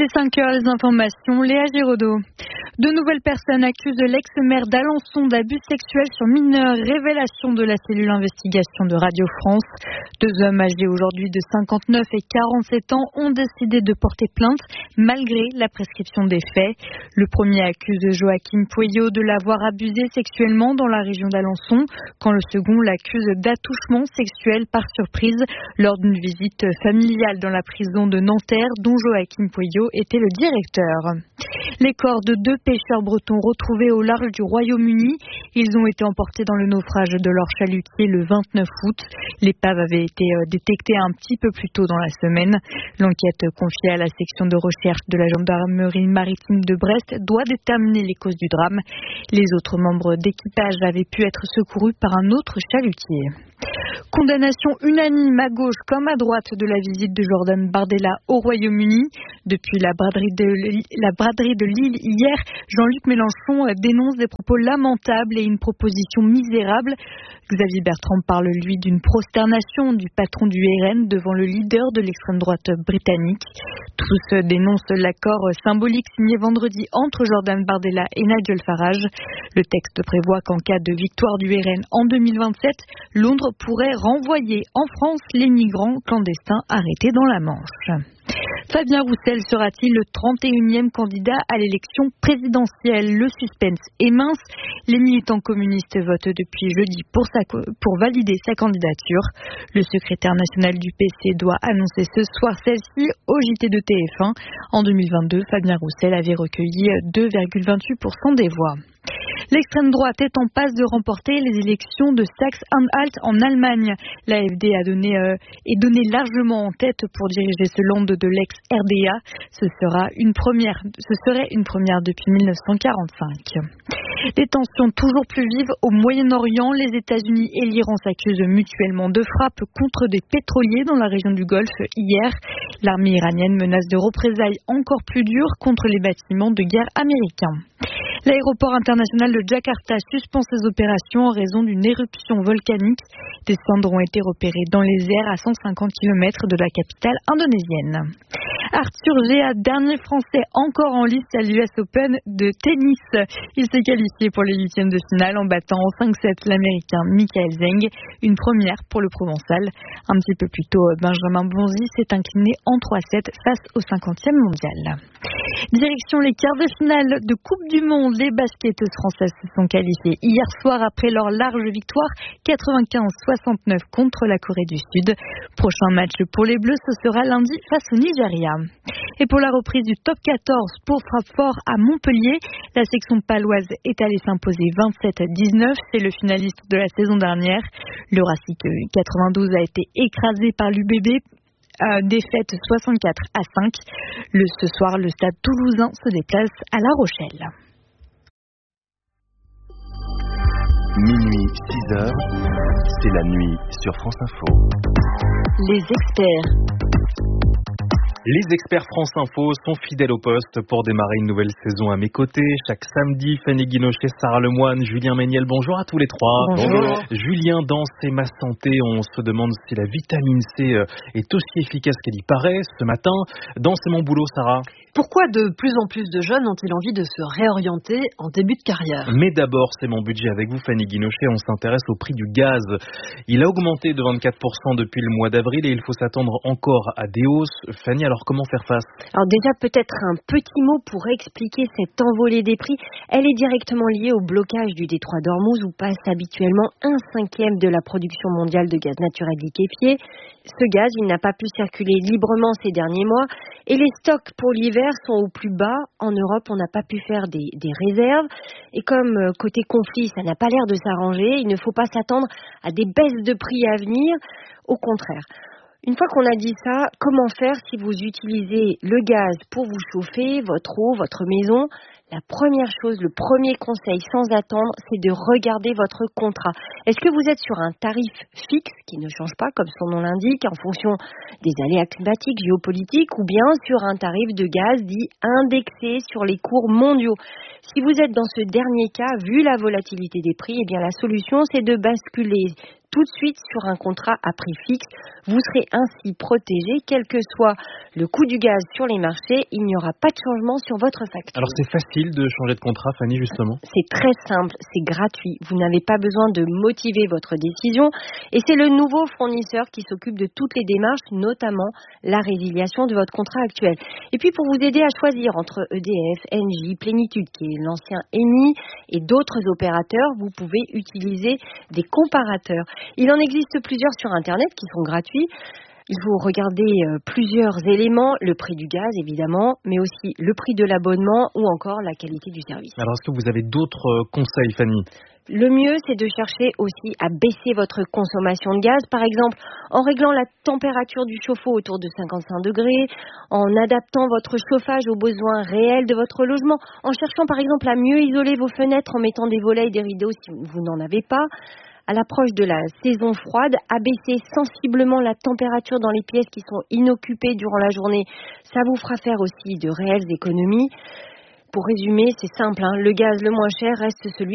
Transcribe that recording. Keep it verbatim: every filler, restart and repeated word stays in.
C'est cinq heures, les informations, Léa Giraudot. De nouvelles personnes accusent l'ex-maire d'Alençon d'abus sexuels sur mineurs. Révélation de la cellule investigation de Radio France. Deux hommes âgés aujourd'hui de cinquante-neuf et quarante-sept ans ont décidé de porter plainte malgré la prescription des faits. Le premier accuse Joachim Pueyo de l'avoir abusé sexuellement dans la région d'Alençon, quand le second l'accuse d'attouchement sexuel par surprise lors d'une visite familiale dans la prison de Nanterre, dont Joachim Pueyo était le directeur. Les corps de deux pêcheurs bretons retrouvés au large du Royaume-Uni. Ils ont été emportés dans le naufrage de leur chalutier le vingt-neuf août. L'épave avait été détectée un petit peu plus tôt dans la semaine. L'enquête confiée à la section de recherche de la gendarmerie maritime de Brest doit déterminer les causes du drame. Les autres membres d'équipage avaient pu être secourus par un autre chalutier. Condamnation unanime à gauche comme à droite de la visite de Jordan Bardella au Royaume-Uni. Depuis la braderie de, la braderie de Lille hier, Jean-Luc Mélenchon dénonce des propos lamentables et une proposition misérable. Xavier Bertrand parle, lui, d'une prosternation du patron du R N devant le leader de l'extrême droite britannique. Tous dénoncent l'accord symbolique signé vendredi entre Jordan Bardella et Nigel Farage. Le texte prévoit qu'en cas de victoire du R N en deux mille vingt-sept, Londres pourrait renvoyer en France les migrants clandestins arrêtés dans la Manche. Fabien Roussel sera-t-il le trente et unième candidat à l'élection présidentielle? Le suspense est mince. Les militants communistes votent depuis jeudi pour, sa, pour valider sa candidature. Le secrétaire national du P C doit annoncer ce soir celle-ci au J T de T F un. En deux mille vingt-deux, Fabien Roussel avait recueilli deux virgule vingt-huit pour cent des voix. L'extrême droite est en passe de remporter les élections de Saxe-Anhalt en Allemagne. L'A F D a donné, euh, est donné largement en tête pour diriger ce land de l'ex-R D A. Ce sera une première, ce serait une première depuis mille neuf cent quarante-cinq. Des tensions toujours plus vives au Moyen-Orient. Les États-Unis et l'Iran s'accusent mutuellement de frappes contre des pétroliers dans la région du Golfe hier. L'armée iranienne menace de représailles encore plus dures contre les bâtiments de guerre américains. L'aéroport international de Jakarta suspend ses opérations en raison d'une éruption volcanique. Des cendres ont été repérées dans les airs à cent cinquante kilomètres de la capitale indonésienne. Arthur Géat, dernier Français encore en liste à l'U S Open de tennis. Il s'est qualifié pour les huitièmes de finale en battant en cinq sept l'Américain Michael Zeng. Une première pour le Provençal. Un petit peu plus tôt, Benjamin Bonzi s'est incliné en trois sept face au cinquantième mondial. Direction les quarts de finale de Coupe du Monde. Les basketteuses françaises se sont qualifiées hier soir après leur large victoire quatre-vingt-quinze soixante-neuf contre la Corée du Sud. Prochain match pour les Bleus, ce sera lundi face au Nigeria. Et pour la reprise du top quatorze pour Francfort à Montpellier, la section paloise est allée s'imposer vingt-sept à dix-neuf. C'est le finaliste de la saison dernière. Le Racing quatre-vingt-douze a été écrasé par l'U B B. Euh, défaite soixante-quatre à cinq. Le, ce soir, le stade toulousain se déplace à La Rochelle. Minuit, six heures, c'est la nuit sur France Info. Les experts. Les experts France Info sont fidèles au poste pour démarrer une nouvelle saison à mes côtés. Chaque samedi, Fanny Guinochet, Sarah Lemoine, Julien Méniel, bonjour à tous les trois. Bonjour. Julien, dans C'est ma santé, on se demande si la vitamine C est aussi efficace qu'elle y paraît. Ce matin, dans C'est mon boulot, Sarah. Pourquoi de plus en plus de jeunes ont-ils envie de se réorienter en début de carrière? Mais d'abord, c'est mon budget avec vous, Fanny Guinochet. On s'intéresse au prix du gaz. Il a augmenté de vingt-quatre pour cent depuis le mois d'avril et il faut s'attendre encore à des hausses. Fanny, alors comment faire face? Alors déjà, peut-être un petit mot pour expliquer cette envolée des prix. Elle est directement liée au blocage du détroit d'Ormuz où passe habituellement un cinquième de la production mondiale de gaz naturel liquéfié. Ce gaz, il n'a pas pu circuler librement ces derniers mois et les stocks pour l'hiver sont au plus bas. En Europe, on n'a pas pu faire des, des réserves. Et comme euh, côté conflit, ça n'a pas l'air de s'arranger, il ne faut pas s'attendre à des baisses de prix à venir. Au contraire. Une fois qu'on a dit ça, comment faire si vous utilisez le gaz pour vous chauffer, votre eau, votre maison? La première chose, le premier conseil sans attendre, c'est de regarder votre contrat. Est-ce que vous êtes sur un tarif fixe qui ne change pas, comme son nom l'indique, en fonction des aléas climatiques, géopolitiques, ou bien sur un tarif de gaz dit indexé sur les cours mondiaux? Si vous êtes dans ce dernier cas, vu la volatilité des prix, eh bien la solution, c'est de basculer tout de suite sur un contrat à prix fixe. Vous serez ainsi protégé, quel que soit le coût du gaz sur les marchés, il n'y aura pas de changement sur votre facture. Alors c'est facile de changer de contrat, Fanny, justement? C'est très simple, c'est gratuit. Vous n'avez pas besoin de motiver votre décision et c'est le nouveau fournisseur qui s'occupe de toutes les démarches, notamment la résiliation de votre contrat actuel. Et puis pour vous aider à choisir entre E D F, Engie, Plénitude, qui est l'ancien Eni, et d'autres opérateurs, vous pouvez utiliser des comparateurs. Il en existe plusieurs sur Internet qui sont gratuits. Il faut regarder euh, plusieurs éléments, le prix du gaz évidemment, mais aussi le prix de l'abonnement ou encore la qualité du service. Alors est-ce que vous avez d'autres euh, conseils, Fanny? Le mieux, c'est de chercher aussi à baisser votre consommation de gaz, par exemple en réglant la température du chauffe-eau autour de cinquante-cinq degrés, en adaptant votre chauffage aux besoins réels de votre logement, en cherchant par exemple à mieux isoler vos fenêtres en mettant des volets et des rideaux si vous n'en avez pas. À l'approche de la saison froide, abaisser sensiblement la température dans les pièces qui sont inoccupées durant la journée, ça vous fera faire aussi de réelles économies. Pour résumer, c'est simple, hein, le gaz le moins cher reste celui